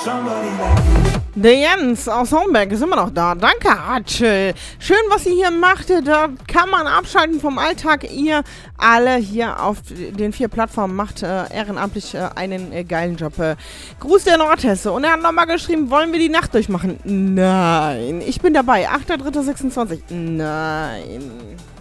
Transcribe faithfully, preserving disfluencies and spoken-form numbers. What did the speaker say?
Der Jens aus Homberg ist immer noch da. Danke, Hatsche. Schön, was ihr hier macht. Da kann man abschalten vom Alltag. Ihr alle hier auf den vier Plattformen macht äh, ehrenamtlich äh, einen äh, geilen Job. Äh, Gruß der Nordhesse. Und er hat nochmal geschrieben, wollen wir die Nacht durchmachen? Nein. Ich bin dabei. achter dritter sechsundzwanzig. Nein.